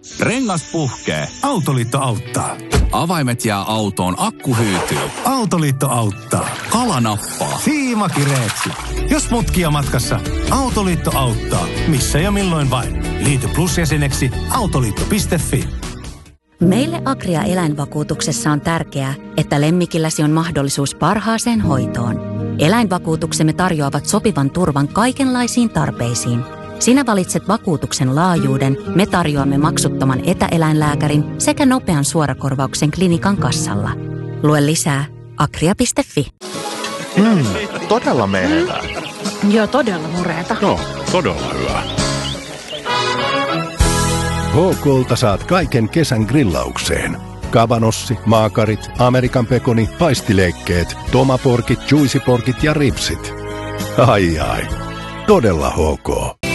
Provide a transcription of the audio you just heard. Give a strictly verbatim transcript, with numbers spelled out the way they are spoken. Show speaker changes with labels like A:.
A: Rengas puhkee.
B: Autoliitto auttaa.
A: Avaimet jää autoon, akku hyytyy.
B: Autoliitto auttaa.
A: Kala nappaa.
B: Siima kireeksi. Jos mutkia matkassa, Autoliitto auttaa. Missä ja milloin vain. Liity Plus-jäseneksi autoliitto piste fi.
C: Meille Agria eläinvakuutuksessa on tärkeää, että lemmikilläsi on mahdollisuus parhaaseen hoitoon. Eläinvakuutuksemme tarjoavat sopivan turvan kaikenlaisiin tarpeisiin. Sinä valitset vakuutuksen laajuuden, me tarjoamme maksuttoman etäeläinlääkärin sekä nopean suorakorvauksen klinikan kassalla. Lue lisää agria piste fi.
D: Mm, todella menevää.
E: Joo, todella mureeta.
F: Joo, todella hyvä.
G: H K:lta saat kaiken kesän grillaukseen. Kavanossi, maakarit, Amerikan pekoni, paistileikkeet, tomaporkit, juicyporkit ja ripsit. Ai ai, todella H K.